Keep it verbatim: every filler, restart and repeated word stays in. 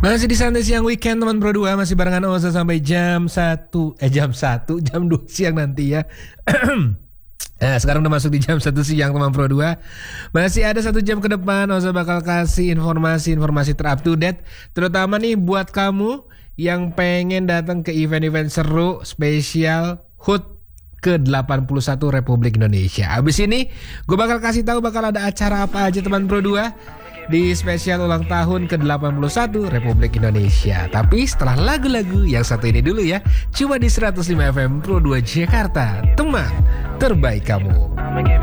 Masih di Santai Siang Weekend teman Pro dua. Masih barengan Oza sampai jam satu Eh jam satu Jam dua siang nanti ya. Nah sekarang udah masuk di jam satu siang teman Pro dua. Masih ada satu jam ke depan Oza bakal kasih informasi-informasi ter up to date, terutama nih buat kamu yang pengen datang ke event-event seru spesial H U T ke delapan puluh satu Republik Indonesia. Abis ini gue bakal kasih tahu bakal ada acara apa aja teman Pro dua di spesial ulang tahun ke delapan puluh satu Republik Indonesia. Tapi setelah lagu-lagu yang satu ini dulu ya, cuma di seratus lima F M Pro dua Jakarta, teman terbaik kamu.